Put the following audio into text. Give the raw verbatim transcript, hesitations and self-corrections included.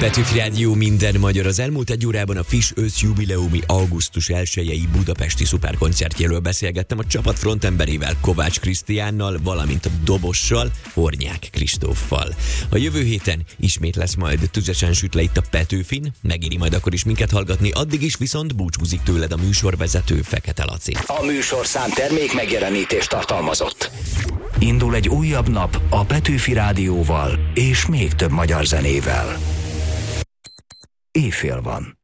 Petőfi Rádió, minden magyar. Az elmúlt egy órában a Fish őszjubileumi augusztus elsejei budapesti szuperkoncertjéről beszélgettem a csapat frontemberével, Kovács Krisztiánnal, valamint a dobossal, Hornyák Kristóffal. A jövő héten ismét lesz majd tüzesen süt le itt a Petőfin, megéri majd akkor is minket hallgatni, addig is viszont búcsúzik tőled a műsorvezető, Fekete Laci. A műsorszám termék megjelenítést tartalmazott. Indul egy újabb nap a Petőfi Rádióval és még több magyar zenével. Éjfél van.